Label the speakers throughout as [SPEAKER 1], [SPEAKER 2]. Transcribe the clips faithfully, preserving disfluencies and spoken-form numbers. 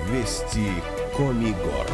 [SPEAKER 1] Вести Коми Гор.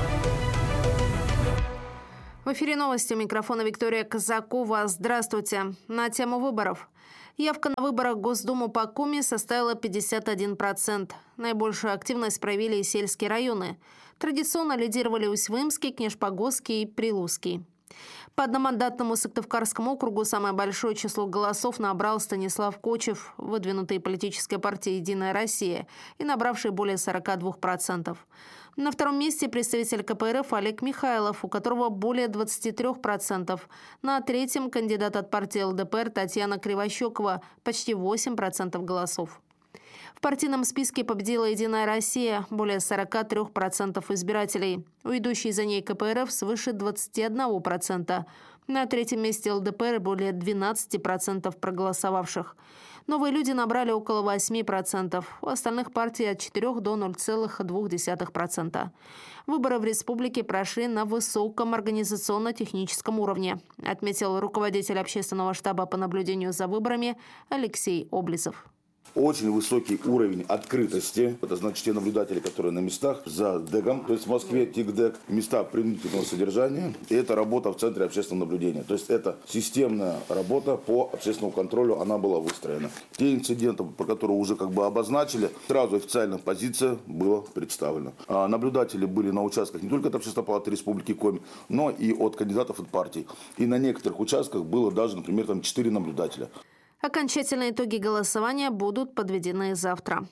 [SPEAKER 2] В эфире новости. У микрофона Виктория Казакова. Здравствуйте. На тему выборов. Явка на выборах в Госдуму по Коми составила пятьдесят один процент. Наибольшую активность проявили и сельские районы. Традиционно лидировали Усть-Вымский, Книжпогосский и Прилузский. По одномандатному Сыктывкарскому округу самое большое число голосов набрал Станислав Кочев, выдвинутый политической партией «Единая Россия» и набравший более сорока двух процентов. На втором месте представитель ка пэ эр эф Олег Михайлов, у которого более двадцати трёх процентов. На третьем кандидат от партии эл дэ пэ эр Татьяна Кривощекова, почти восемь процентов голосов. В партийном списке победила «Единая Россия» – более сорока трёх процентов избирателей. У идущей за ней ка пэ эр эф свыше двадцати одного процента. На третьем месте эл дэ пэ эр более двенадцати процентов проголосовавших. Новые люди набрали около восьми процентов. У остальных партий от четырёх до ноль целых двух десятых процента. Выборы в республике прошли на высоком организационно-техническом уровне, отметил руководитель общественного штаба по наблюдению за выборами Алексей Облизов.
[SPEAKER 3] Очень высокий уровень открытости. Это значит, те наблюдатели, которые на местах за ДЭГом, то есть в Москве ТИК-ДЭГ, места принудительного содержания. И это работа в Центре общественного наблюдения. То есть это системная работа по общественному контролю, она была выстроена. Те инциденты, про которые уже как бы обозначили, сразу официальная позиция была представлена. А наблюдатели были на участках не только от Общественной палаты Республики Коми, но и от кандидатов от партий. И на некоторых участках было даже, например, там четыре наблюдателя.
[SPEAKER 2] Окончательные итоги голосования будут подведены завтра.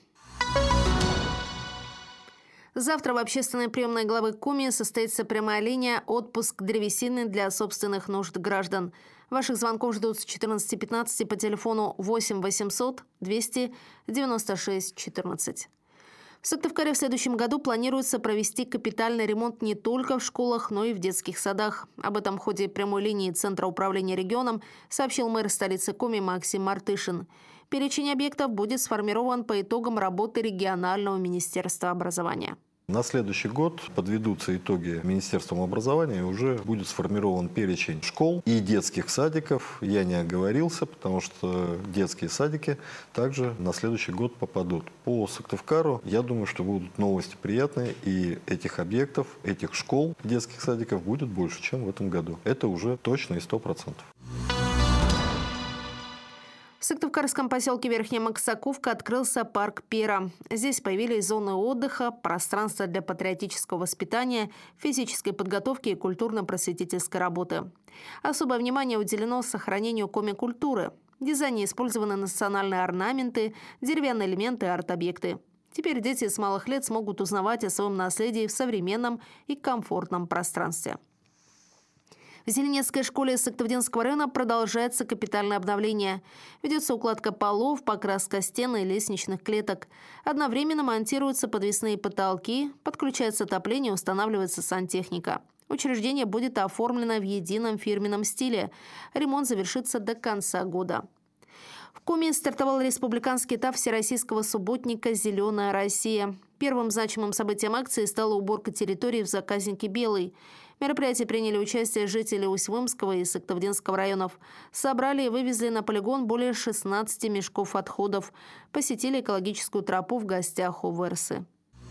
[SPEAKER 2] Завтра в общественной приемной главы Коми состоится прямая линия «Отпуск древесины для собственных нужд граждан». Ваших звонков ждут с четырнадцати пятнадцати по телефону восемь восемьсот двести девяносто шесть четырнадцать. В Сыктывкаре в следующем году планируется провести капитальный ремонт не только в школах, но и в детских садах. Об этом в ходе прямой линии Центра управления регионом сообщил мэр столицы Коми Максим Мартышин. Перечень объектов будет сформирован по итогам работы регионального министерства образования.
[SPEAKER 4] На следующий год подведутся итоги Министерством образования, и уже будет сформирован перечень школ и детских садиков. Я не оговорился, потому что детские садики также на следующий год попадут. По Сыктывкару, я думаю, что будут новости приятные, и этих объектов, этих школ, детских садиков будет больше, чем в этом году. Это уже точно и сто процентов.
[SPEAKER 2] В Сыктывкарском поселке Верхняя Максаковка открылся парк Пера. Здесь появились зоны отдыха, пространство для патриотического воспитания, физической подготовки и культурно-просветительской работы. Особое внимание уделено сохранению коми-культуры. В дизайне использованы национальные орнаменты, деревянные элементы и арт-объекты. Теперь дети с малых лет смогут узнавать о своем наследии в современном и комфортном пространстве. В Зеленецкой школе Сыктывдинского района продолжается капитальное обновление. Ведется укладка полов, покраска стен и лестничных клеток. Одновременно монтируются подвесные потолки, подключается отопление, устанавливается сантехника. Учреждение будет оформлено в едином фирменном стиле. Ремонт завершится до конца года. В Коми стартовал республиканский этап всероссийского субботника «Зеленая Россия». Первым значимым событием акции стала уборка территории в заказнике «Белый». В мероприятии приняли участие жители Усть-Вымского и Сыктывдинского районов. Собрали и вывезли на полигон более шестнадцати мешков отходов. Посетили экологическую тропу в гостях у Версы.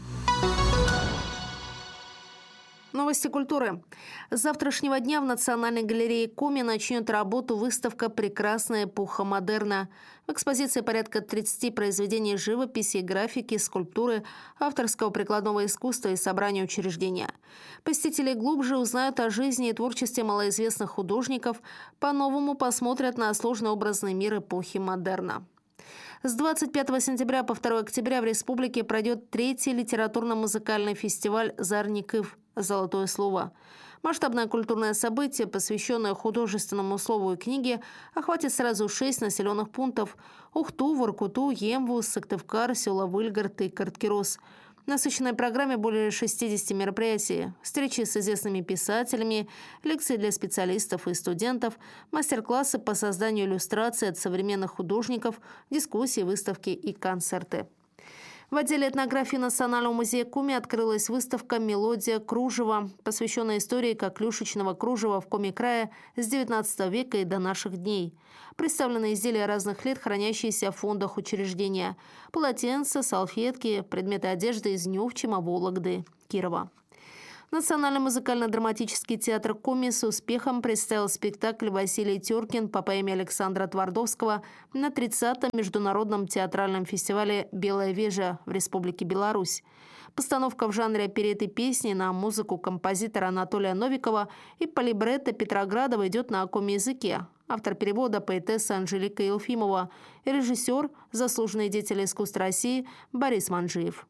[SPEAKER 2] Новости культуры. С завтрашнего дня в Национальной галерее Коми начнет работу выставка «Прекрасная эпоха модерна». В экспозиции порядка тридцати произведений живописи, графики, скульптуры, авторского прикладного искусства и собрания учреждения. Посетители глубже узнают о жизни и творчестве малоизвестных художников, по-новому посмотрят на сложный образный мир эпохи модерна. С двадцать пятого сентября по второго октября в республике пройдет третий литературно-музыкальный фестиваль «Зарникыв. Золотое слово». Масштабное культурное событие, посвященное художественному слову и книге, охватит сразу шесть населенных пунктов – Ухту, Воркуту, Емву, Сыктывкар, села Выльгард и Карткирос. В насыщенной программе более шестидесяти мероприятий, встречи с известными писателями, лекции для специалистов и студентов, мастер-классы по созданию иллюстраций от современных художников, дискуссии, выставки и концерты. В отделе этнографии Национального музея Коми открылась выставка «Мелодия кружева», посвященная истории коклюшечного кружева в Коми-крае с девятнадцатого века и до наших дней. Представлены изделия разных лет, хранящиеся в фондах учреждения. Полотенца, салфетки, предметы одежды из Нювчима, Вологды, Кирова. Национальный музыкально-драматический театр Коми с успехом представил спектакль «Василий Теркин» по поэме Александра Твардовского на тридцатом международном театральном фестивале «Белая вежа» в Республике Беларусь. Постановка в жанре оперетты песни на музыку композитора Анатолия Новикова и по либретто Петроградова идет на коми-языке. Автор перевода поэтесса Анжелика Елфимова и режиссер, заслуженный деятель искусств России Борис Манжиев.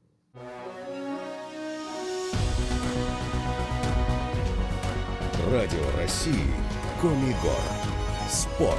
[SPEAKER 1] Радио России Коми-гор. Спорт.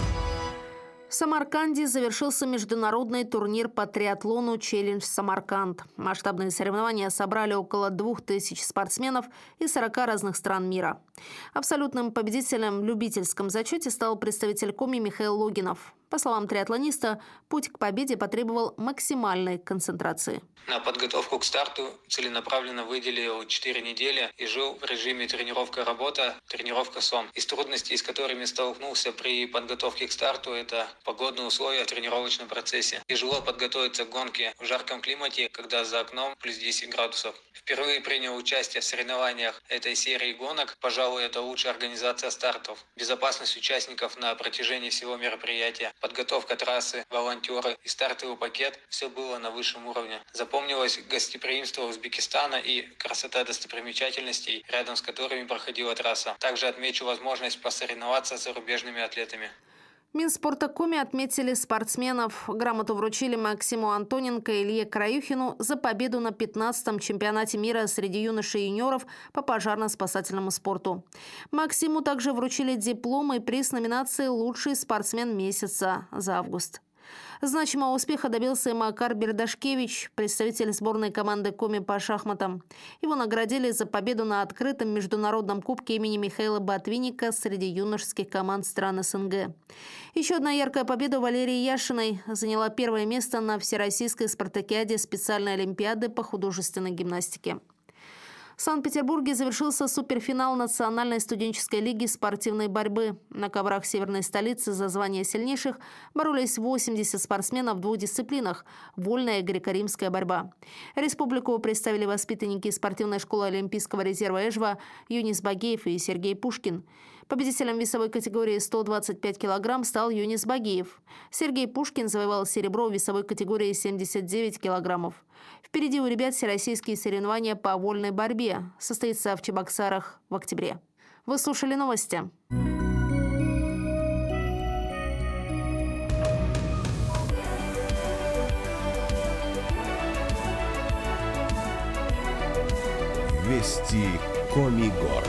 [SPEAKER 2] В Самарканде завершился международный турнир по триатлону «Челлендж Самарканд». Масштабные соревнования собрали около двух тысяч спортсменов из сорока разных стран мира. Абсолютным победителем в любительском зачете стал представитель Коми Михаил Логинов. По словам триатлониста, путь к победе потребовал максимальной концентрации.
[SPEAKER 5] На подготовку к старту целенаправленно выделил четыре недели и жил в режиме тренировка-работа, тренировка-сон. Из трудностей, с которыми столкнулся при подготовке к старту, это погодные условия в тренировочном процессе. Тяжело подготовиться к гонке в жарком климате, когда за окном плюс десять градусов. Впервые принял участие в соревнованиях этой серии гонок. Пожалуй, это лучшая организация стартов. Безопасность участников на протяжении всего мероприятия, подготовка трассы, волонтеры и стартовый пакет – все было на высшем уровне. Запомнилось гостеприимство Узбекистана и красота достопримечательностей, рядом с которыми проходила трасса. Также отмечу возможность посоревноваться с зарубежными атлетами.
[SPEAKER 2] Минспорта Коми отметили спортсменов. Грамоту вручили Максиму Антоненко и Илье Краюхину за победу на пятнадцатом чемпионате мира среди юношей и юниоров по пожарно-спасательному спорту. Максиму также вручили диплом и приз номинации «Лучший спортсмен месяца» за август. Значимого успеха добился и Макар Бердашкевич, представитель сборной команды Коми по шахматам. Его наградили за победу на открытом международном кубке имени Михаила Ботвинника среди юношеских команд стран СНГ. Еще одна яркая победа Валерии Яшиной заняла первое место на Всероссийской спартакиаде специальной олимпиады по художественной гимнастике. В Санкт-Петербурге завершился суперфинал Национальной студенческой лиги спортивной борьбы. На коврах северной столицы за звание сильнейших боролись восемьдесят спортсменов в двух дисциплинах – вольная и греко-римская борьба. Республику представили воспитанники спортивной школы Олимпийского резерва Эжва Юнис Багеев и Сергей Пушкин. Победителем весовой категории сто двадцать пять килограмм стал Юнис Багеев. Сергей Пушкин завоевал серебро в весовой категории семьдесят девять килограммов. Впереди у ребят всероссийские соревнования по вольной борьбе. Состоится в Чебоксарах в октябре. Вы слушали новости.
[SPEAKER 1] Вести Коми-гор.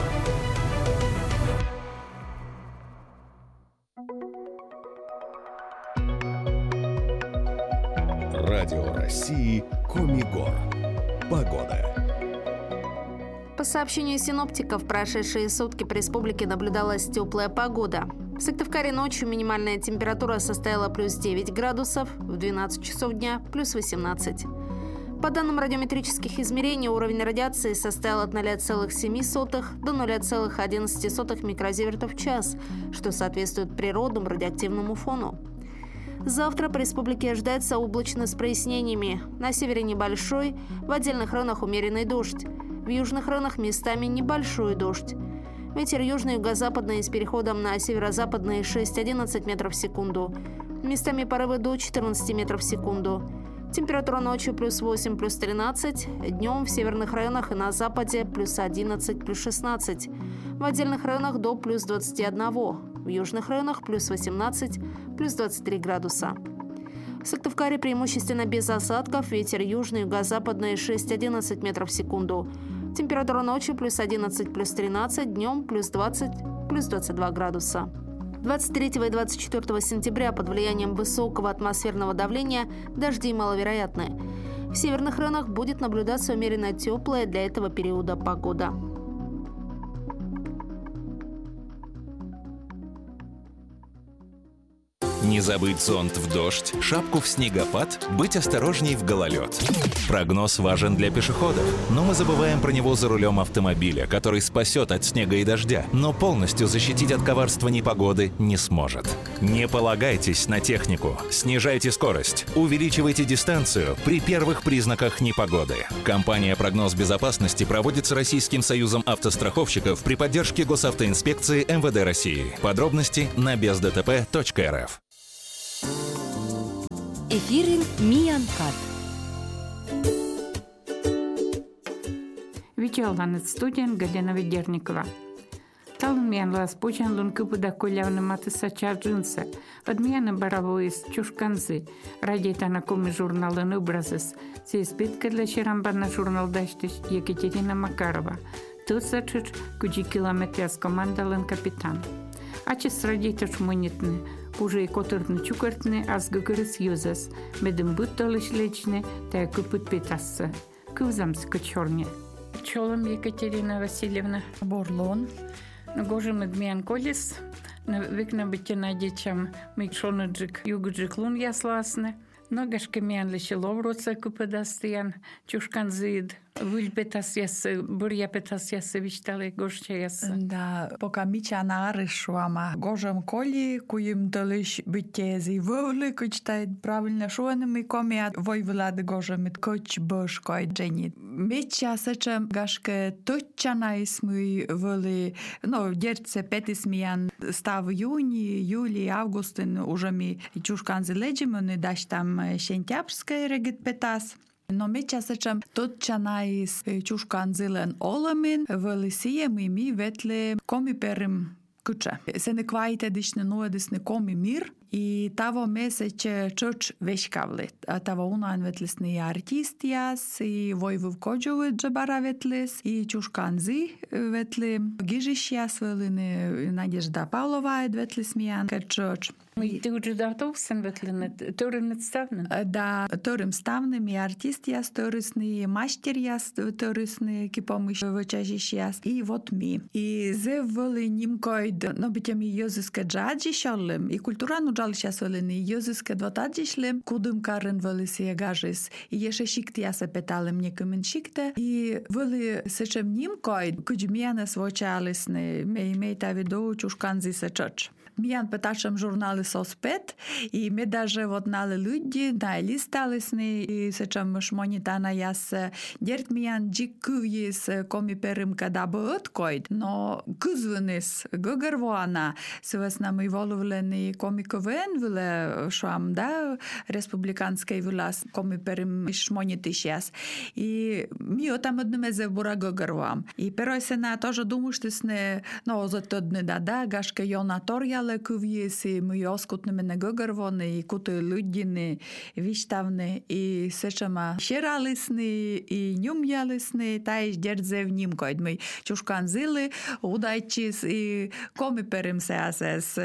[SPEAKER 1] Радио России Коми-гор. Погода.
[SPEAKER 2] По сообщению синоптиков, в прошедшие сутки по республике наблюдалась теплая погода. В Сыктывкаре ночью минимальная температура составила плюс девять градусов, в двенадцать часов дня плюс восемнадцать. По данным радиометрических измерений, уровень радиации составил от ноля целых семи сотых до ноля целых одиннадцати сотых микрозивертов в час, что соответствует природному радиоактивному фону. Завтра по республике ожидается облачно с прояснениями. На севере небольшой, в отдельных районах умеренный дождь. В южных районах местами небольшой дождь. Ветер южный юго-западный с переходом на северо-западный шесть-одиннадцать метров в секунду. Местами порывы до четырнадцати метров в секунду. Температура ночью плюс восемь, плюс тринадцать. Днем в северных районах и на западе плюс одиннадцать, плюс шестнадцать. В отдельных районах до плюс двадцати одного. В южных районах плюс восемнадцать, плюс двадцать три градуса. В Сыктывкаре преимущественно без осадков. Ветер южный юго-западный шесть-одиннадцать метров в секунду. Температура ночью плюс одиннадцать, плюс тринадцать. Днем плюс двадцать, плюс двадцать два градуса. двадцать третьего и двадцать четвёртого сентября под влиянием высокого атмосферного давления дожди маловероятны. В северных районах будет наблюдаться умеренно теплая для этого периода погода.
[SPEAKER 6] Не забыть зонт в дождь, шапку в снегопад, быть осторожней в гололед. Прогноз важен для пешеходов, но мы забываем про него за рулем автомобиля, который спасет от снега и дождя, но полностью защитить от коварства непогоды не сможет. Не полагайтесь на технику, снижайте скорость, увеличивайте дистанцию при первых признаках непогоды. Компания «Прогноз безопасности» проводит с Российским союзом автостраховщиков при поддержке Госавтоинспекции эм вэ дэ России. Подробности на бездтп точка эр эф.
[SPEAKER 7] Ефірин Міянкат.
[SPEAKER 8] Вичалганец студент Галина Ведерникова. Талын мен лас почан лун кыпыда колявны маты сача джинсы. Адмияны баравоис чушканзы. Радиетана коми журналын образыс. Сейспеткерле шерамбарна журналдаштыш Екатерина Макарова. Тут сачыч кучи километряс командалын капитан. Ачыс радиеташ монетны. Уже и котыртны чукартны аз гыгырыс юзас. Медым бұтталыш лечны, та кыпыт петасы. Кывзамс кычорне. Чолом Екатерина Васильевна.
[SPEAKER 9] Борлон.
[SPEAKER 8] Нагожим Эдмиян Колес. Векна бытя надечам микшоныджик югыджик лун ясласны. Ногашка миян лиши ловроца кыпыдастыян. Чушкан зыд. Выльпетас ясы, бурьяпетас ясы вичталы гошча ясы.
[SPEAKER 9] Да, пока мича на арышвама. Гожем коли, куим толыш бытези вовлы, кучтает правильно шуаным и комиат войвлады гожем и коч бошкой дженит. Мича сечем гашке точчана исмы вовлы, ну, дерце петис миян став юни, юли, августин уже ми чушкан зеледжим, он и даш там сентябрьская регит петас. Но ми часачам tot chanais чушкан зелен оламин валисие ми ми ветле коми перим куча. Се не кваите дишне ноедисне коми мир и таво месече чоч вешкавле. Таво унан ветлесни артистиас и войвов коджове джабара ветлес и чушканзи ветле гижишяс велине Надежда Павлова ветлес миян чоч.
[SPEAKER 8] Ты уже давтовсен ветлене, törren ставнен?
[SPEAKER 9] Да, törren ставнен, и артист яс törresni, мастер яс törresni, ки помощь вычащиш яс, и вот ми. И зе вели нимкойд, но бите ми йозиске джаджи шаллем, и культурану джал шас велени йозиске дватаджи шлем, кудым карен вели сие гажис, и еше шикти ясе петалем некумен шикте, и вели сечем нимкойд, куджмияне свочалисне, ме имейта виду чушканзи сечоч. Миян петашем журнали Соспет, и ми даже вот нали люди, да, листалисни, и сечем шмонитана яс дерт миян джикуйис коми перим када бооткойд, но кузвенис гугервуана, севесна ми волувлени коми ковен виле шуам, да, республиканской вилас коми перим шмонитиш яс. И ми отам однемезе бура гугервуам. И перой се на тоже думуштисне, но затодне да, да, гашке йонатория кув'єсі ми оскутними не гогорвони, і кути людіни віштавни, і сечама щиралисни, і нюм'ялисни, та й дердзев німкойд. Ми чушканзили, удайчис, і коми перемсеасес.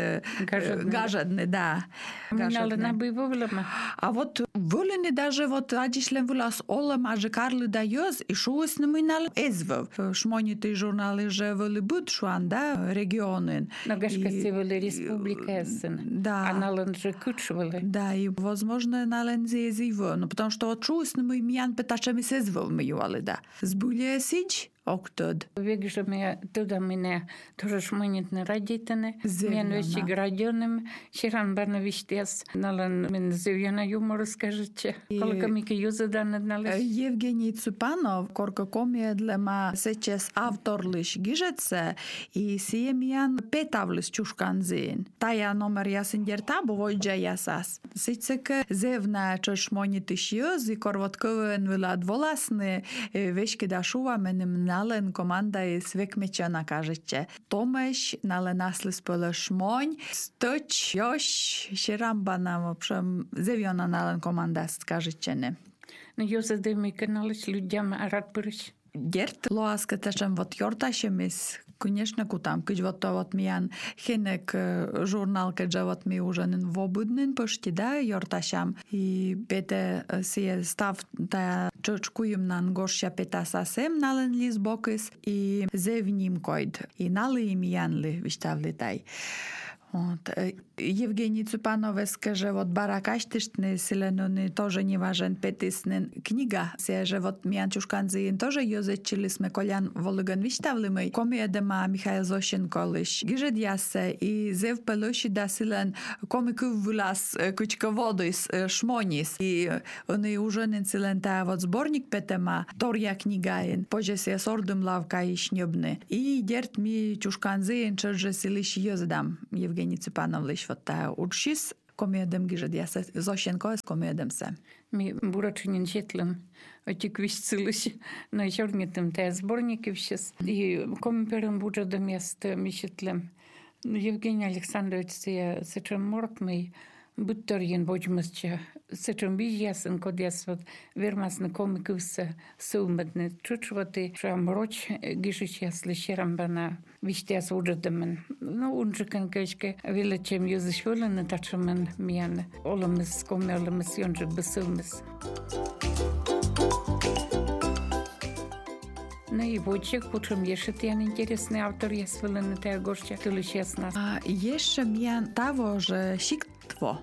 [SPEAKER 9] Гажадне, да.
[SPEAKER 8] Минали наби вовлема.
[SPEAKER 9] А вот вулини даже вот адішлем вулас олем, аже карли дайоз, і шуус не минали езвав. Шмоніти журнали же вели буд шуан, да, регіонин.
[SPEAKER 8] Нагашка сивели республика ясен.
[SPEAKER 9] Да.
[SPEAKER 8] А нален же кучвали.
[SPEAKER 9] Да, и возможно нален зезиво. Ну, потому что от шуус не мы миян петачами сезвав миюали, да. Збулия сич, октод.
[SPEAKER 8] Вегже ми туда мене тоже шмонитне радітене. Мен вещи градьоним. Ширан барна виштес. Нален мен зев'яна юмор скажете. Колка мики юзадане налеш.
[SPEAKER 9] Евгений Цупанов, корка комия длема сечес автор лиш гижеце, и сие миян петавлис чушканзин. Тая номер ясен дертабо войджа ясас. Сечеке зевна чошмонитиш юз, и корвотковен вилад воласне, вешки дашува менем нален команда і свекмечана кажече. Томеш нален аслис пеле шмонь, сточ, йош, ширамбана, в общем, зев'яна нален команда скажечене.
[SPEAKER 8] Ну, юзади ми каналиш людям рад пириш.
[SPEAKER 9] Дерт лоаска ташем вот йорташемис, конечно, кутам, кыч вот то вот миян хенек журнал, кыджа вот ми уже нен вобуднен почти, да, йорташам. И бете сие став та чочкуем нан горща пета сасем нален лиз бокис и зевним койд. И нали миян ли виштавли тай. Вот. Евгений Цупанове скаже, вот баракаштишны силеноны тоже не важен петисны книга, се же вот миан чушканзиин тоже йозечили сме колян волыган виштавлымый, комедема Михаил Зощенколыш, гижедясе и зев пелоши да силен комику вылаз кучка водыс шмонис, и он и уже не силен та вот сборник петема, торья книгаин, позже се сордым лавка и шнёбны, и дерт ми чушканзиин чырже силиш йоздам, Евгений Цупановлыш вот та учис, комедем гижедясе, Зощенко с комедемсе.
[SPEAKER 8] Ми бурачинин четлем, отик висцилыш, на чернитым те сборники вщес, и комперен буджа до места ми четлем. Евгений Александрович се сечем мортмый, Бутторген бочмасча, сечем бижясен кодяс вот вермасны комикуса сумедны чучваты шамроч гишичяс лещерам бана виштяс уджадамен. Ну унжикан качке вилачем юзышволен тачамен миян оламыс комерламыс йонжик басылмыс. Ну и вот чек, почему еще тян интересный автор есть в Ленте Горче, то ли честно.
[SPEAKER 9] А еще миян того же щиктво.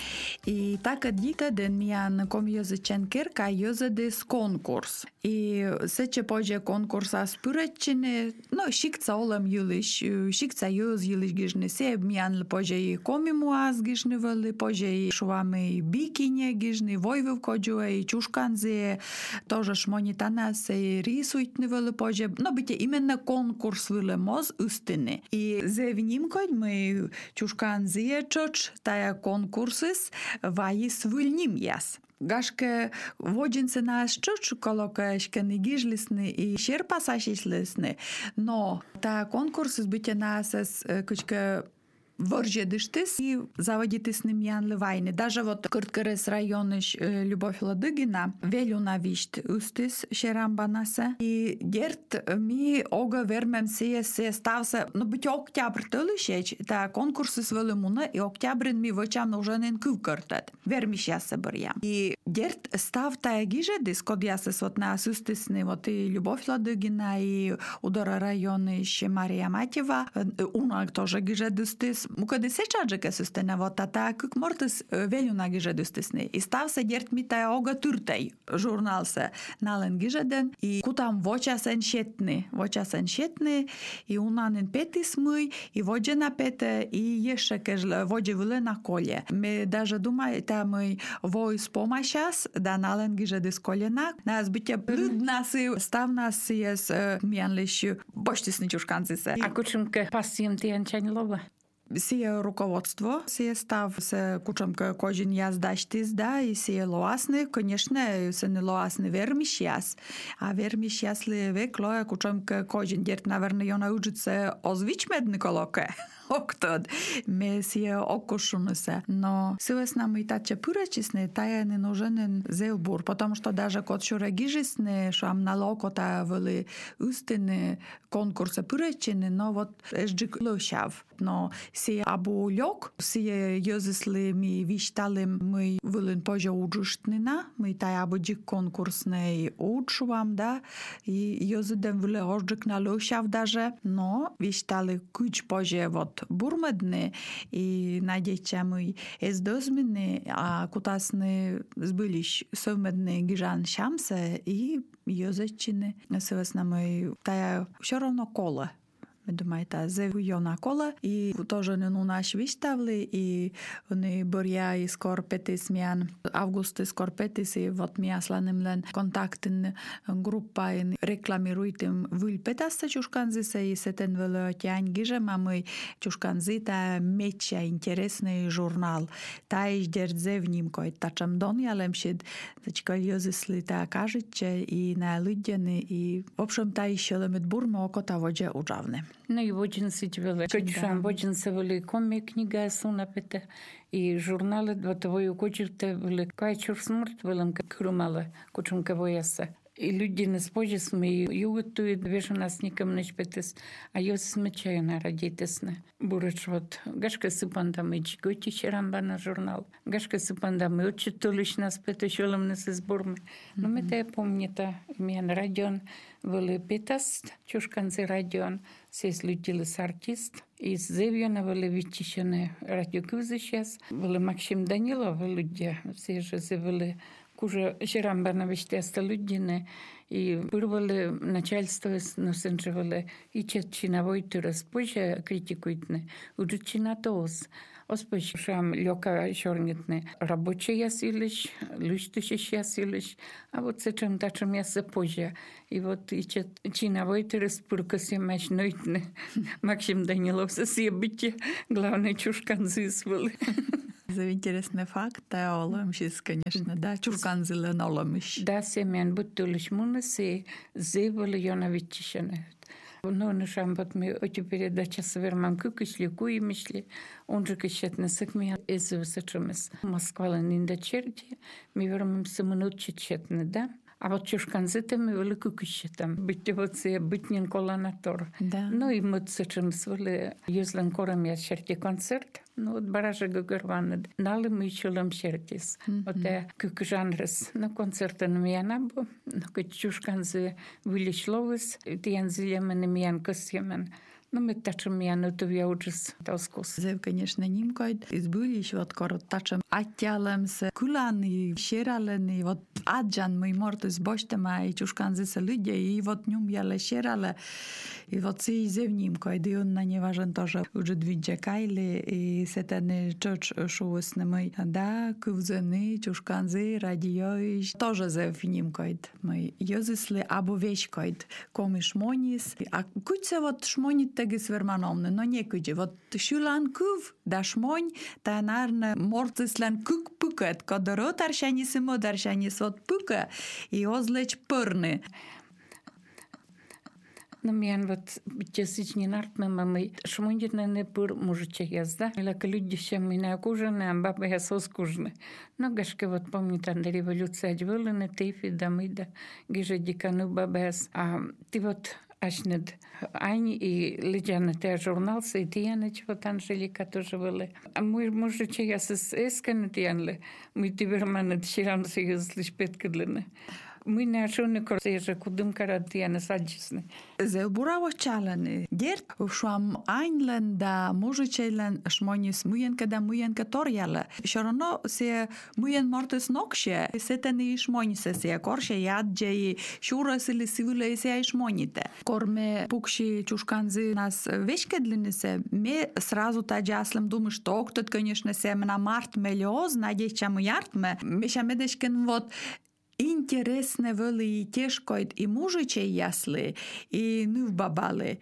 [SPEAKER 9] И так діта ден міян ком'язичен кирка йозадис конкурс. І сече позже конкурса спиреччини, ну, шикца олам юлиш, шикца йоз юлиш гижни се, міян позже і комімуаз гижни вели, позже і шувами бікіня гижни, войвив коджуа, і чушканзи, тоже шмонітанас, і рисуйтни вели позже, ну, бите іменно конкурс вели моз устини. І зе внімкодь ми чушканзи чоч, тая конкурсис, ваїс вильнім яс. Гашке воджинце на щочу колокешке не гіжлісни і щерпасашішлісни, но та конкурс збиття нас кучке ворже дыштыс и заводитыс немьян левайны. Даже вот кырткерес районыш Любовь Ладыгина велю навишт устыс шерамбанаса. И дерт ми ога вермем сие се стався, ну быть октябрь тылышеч, та конкурсы свелимуна, и октябрин ми вочам нуженен кывкыртат. Вермиш я соборя. И дерт став тая гижедыс, код я се вот нас устысны, вот и Любовь Ладыгина, и удара районыш Мария Матева, унак тоже гижедыстыс, Мукади сечаджаке сустена вот та как мортис велю на гижедустисни. И стався дерт ми тая ога туртей журналсе нален гижеден, и кутам воча сеншетни, воча сеншетни, и унанен петис мый, и воджа на пете, и еше кежле воджа виле на коле. Ми даже думай, та мы войс помашас, да нален гижедис колена, нас битя блюд наси, став нас ес мянлищу боштисни чушканцise.
[SPEAKER 8] А кучимке пассием тянчань лоба?
[SPEAKER 9] Сие руководство, сие став се кучамка кожен яз дащтис, да, и сие лоасны, конечно, се не лоасны вермиш яз, а вермиш яз ли век лоя кучамка кожен дерт, наверное, йона учится озвичмедни колоке. Октод, ме сие окушунусе. Но сивес нам и тача пырачисны, тая не нужен зелбур, потому что даже кот шурагижисны, шам налоко та вели устины конкурса пырачины, но вот эжджик лошав. Но сие абу лёг, сие йозисли ми вишталим мы вилин позже уджуштнина, мы тая абу джик конкурсный учувам, да, и йозидем виле ожджик на лошав даже, но виштали куч позже вот бурмедни и надеча мы из дозмины, а кутасны сбылищ совмедны гижан шамсе и йозечины севесна мы тая все равно кола. Ми думаєте, зевуйона кола, і теж не у нас виставили, і вони боря і скорпетис м'ян, августи скорпетис, і от м'я сланим лен контактин група, і рекламируйтим вильпетаста чушканзиса, і сетен велотянь гижем, а ми чушканзи та меча інтересний журнал. Та іж дердзе в нім кой тачам дон, я лемшід, зачекай йозисли та кажуче, і на людяни, і в общем та іще лемет бурмо око та воджа уджавне.
[SPEAKER 8] Ну и очень сетевали. Кочушам очень севали коми книга сунапета и журналы двотовой кочерте были кайчур смурт велем крумала кочунка вояса. И люди не спожисме, и юготуют, вешу нас ником не шпетес, а я смечаю на радитесне. Бурач вот, гашка сыпандам и чиготи шерамба на журнал. Гашка сыпандам и отчет толищ нас петушолом нас изборме. Но мы те помните, мен радион, вели питаст, чушканцы радион, сес лютилес артист. Из Зевьона вели вичищене радиокузы сейчас, вели Максим Данилов, люди, все же вели куже шерамбана вещтеста людине, и пырвали начальство, но сенжевали, и четчиновой турас, позже критикуйтне, уджичина тоос. Оспоч шам лёка шорнитне, рабочий ясилищ, лющтущий ясилищ, а вот с этим тачем яса позже. И вот и четчиновой турас пыркосе мяч нойтне, Максим Данилов сосебите, главный чушканцы свали.
[SPEAKER 9] За интересный факт, да, оломшис, конечно, да, чурканзы лен оломиш.
[SPEAKER 8] Да, семян буттулыш мунасы, зевали ёнавитчишене. Но на шамбат мы эти передачи свермам кукишли, куимишли, он же кищет на сакме из высочемес. Москва ланинда черти, мы вернемся минут четчетны, да? А вот чушканзыты мы вели кукищетам. Быть вот се бытнин колонатор.
[SPEAKER 9] Да.
[SPEAKER 8] Ну и мы сочем свели юзлен кором я черти концерт. Ну вот баража гагорваны. Налы мы чулам чертис. Вот я как жанрес на концерте на меня набу. Ну как чушканзы вылечловыс. Тянзилемен и миян косьемен. Ну, мы тачем я на то я уже толскос.
[SPEAKER 9] Зев, конечно, нимкойд. Избыли еще вот корот тачем аттялем с куланы, шералени, вот аджан мой мортис боштема и чушканзы с люди, и вот нюм яле шерале, и вот си зев нимкойд, и он на не важен тоже уже двиджа кайли, и сетаны чоч шуосны мой, да, кувзаны, чушканзы, радиоиш, тоже зев нимкойд. Мы йозисли або вещкойд, коми шмонис, а куце вот шмонит теги свермановны, но некуди. Вот шулан кув, да шмонь, та нарна мортислен кук пукет, кодоро таршани симо даршани сот пука, и озлеч пырны.
[SPEAKER 8] Ну, мен вот частични нартме мамы шмондитне не пыр мужича язда. Лака люди ще меня кужаны, а баба я соскужны. Но гашка вот помнит, анда революция отвылена, тейфи дамыда, гиже дикану бабас. А ты вот ашнед Ани и ледяна те журнал се тияныч вот Анжелика тоже были. А мой мужича я с эсканы тиянле, мы тиверманет ширан се юзлиш петкадлene. Мы не ашуны корсеже кудым каратияны саджисны.
[SPEAKER 9] Зе бураво чаланы. Дерт шуам айнлен да мужичейлен шмонис муенка да муенка торяла. Шороно се муен мортес нокше, сетени шмонисе се корше ядже и шурас или сивуле се шмоните. Корме пукши чушканзы нас вешкедлинесе, ме сразу таджаслем думаешь, что кто-то, конечно, се на март мелиоз, надеюсь, чему яртме. Меша медешкен вот интересне вели тешкойт и мужичей ясли, и ну в бабали.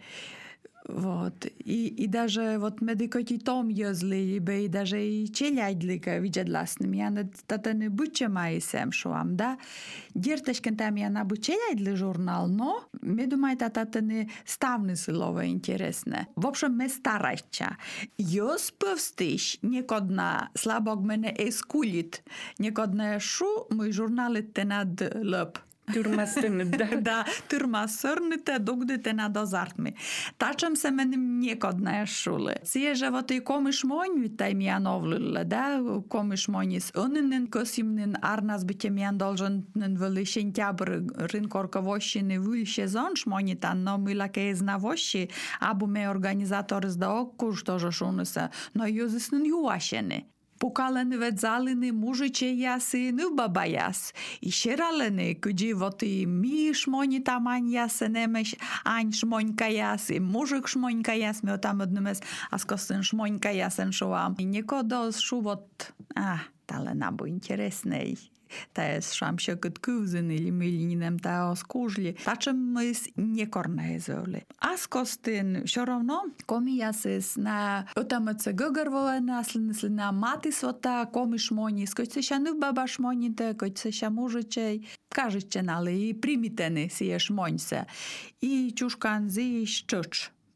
[SPEAKER 9] Вот. И, и даже вот медикоти том езли, и даже и челяйдлика виджедласным. Я на татаны быча майсем шуам, да? Дертешкен там я на бычеляйдли журнал, но me думаю, татаны ставны слово интересне. В общем, me старайча. Йос пövstиш, некодна слабок мене ескулит, некодна шу, мой журналите над лъп.
[SPEAKER 8] Турмастыны, да.
[SPEAKER 9] Да, турмасърните, дугдите на дозартми. Тачам се менем некодна шуле. Сие же вот и комиш монь витай ми ановлюле, да, комиш монис önünün kösimnin arnas bitemian dolжен вели сентябр рынкорка вощины вульше зонш монитан, но мила кезна вощи, абу ме организатор сдаок куш тоже шунуса, но юзиснын юашене. Пукалени ведзалини мужиче яси ну баба яс. И шералени, куди вот и ми шмони там ань ясе немеш, ань шмонька яс, и мужик шмонька яс, ми отам однемес, а скостен шмонька ясен шуам. И некодо шу вот, а, тале набу интересней. Та е шам ще кът кувзен или милинем та оскужли. Тачем мис некорне золи. Аз костин що равно коми ясис на отамъце гъгървала наследни на мати свота коми шмони, с който се ша нъв баба шмоните, който се ша мужичей. Кажете, нали, и примитени си е шмоньсе. И чушканзи и щъч.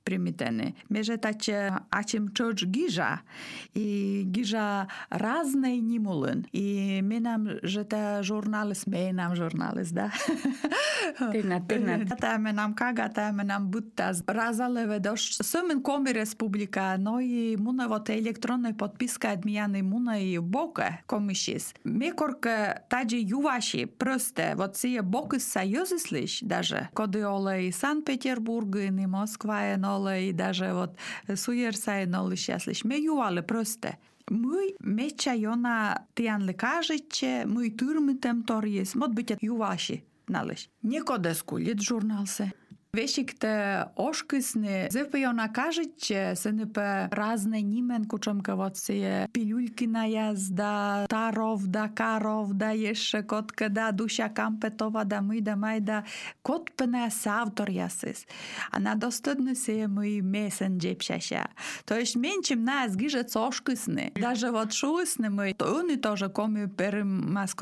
[SPEAKER 9] примитены. Меже таче ачим чоч гижа. И гижа разные нимулын. И менам жета журналист, менам журналист, да?
[SPEAKER 8] Тына, тына.
[SPEAKER 9] Та менам кага, та менам буттаз. Разалеве дош. Съмен коми республика, но и муна вот електронной подписка адмияны муна и бока комишис. Мекорка таджи юваши просто вот сие бокы союзы слышь даже. Коды оле и Санкт-Петербург, и Москва, и ноле, и даже вот Суерса, и ноле сейчас слышь. Ме ювали просто. Мы меча йона тиан лекажиче, мы турмитем торис, мод быть юваши, налыш. Никоде скулит журналсе. Вешикте ошкисне, зефпейона кажече, се не пе разне нимен, кучомка вот сие пилюлькина язда, таровда, каровда, еше котка да, душа кампетова да мы да май да, кот пене савтор ясис. А на достъдне се мы месенджер пшаша. То есть менчим нас гижет ошкисне. Даже вот шуисне мы, то они тоже коми перем маско